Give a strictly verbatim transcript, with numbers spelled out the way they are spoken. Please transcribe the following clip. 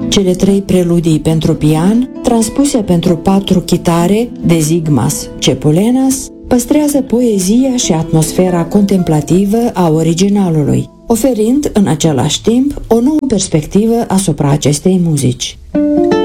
Cele trei preludii pentru pian, transpuse pentru patru chitare de Zigmas Cepulenas, păstrează poezia și atmosfera contemplativă a originalului, oferind în același timp o nouă perspectivă asupra acestei muzici.